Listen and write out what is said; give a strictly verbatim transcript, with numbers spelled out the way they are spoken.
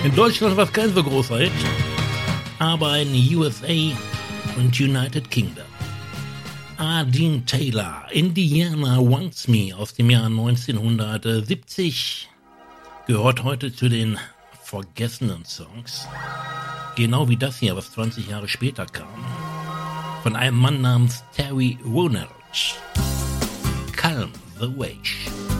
In Deutschland war es kein so großer Hit, aber in U S A und United Kingdom. A. Dean Taylor, Indiana Wants Me aus dem Jahr neunzehnhundertsiebzig, gehört heute zu den vergessenen Songs. Genau wie das hier, was zwanzig Jahre später kam. Von einem Mann namens Terry Ronald. Calm the Wave.